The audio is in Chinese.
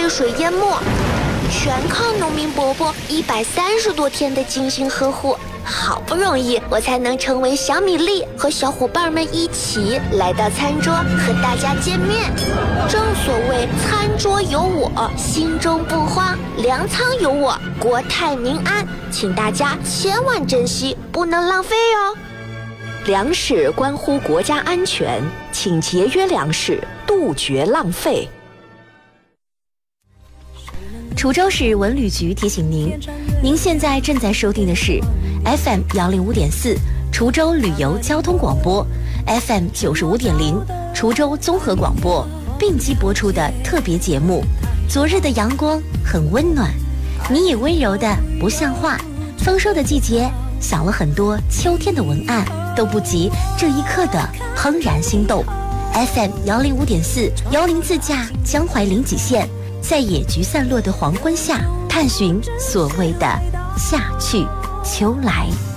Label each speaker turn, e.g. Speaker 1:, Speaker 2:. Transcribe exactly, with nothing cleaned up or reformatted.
Speaker 1: 被水淹没，全靠农民伯伯一百三十多天的精心呵护，好不容易我才能成为小米粒，和小伙伴们一起来到餐桌和大家见面。正所谓餐桌有我，心中不慌；粮仓有我，国泰民安。请大家千万珍惜，不能浪费哦。
Speaker 2: 粮食关乎国家安全，请节约粮食，杜绝浪费。
Speaker 3: 滁州市文旅局提醒您，您现在正在收听的是 F M 幺零五点四滁州旅游交通广播， F M 九十五点零滁州综合广播并机播出的特别节目。昨日的阳光很温暖，你也温柔的不像话。丰收的季节，想了很多秋天的文案，都不及这一刻的怦然心动。 F M 幺零五点四幺零自驾江淮临济县，在野菊散落的黄昏下，探寻所谓的夏去秋来。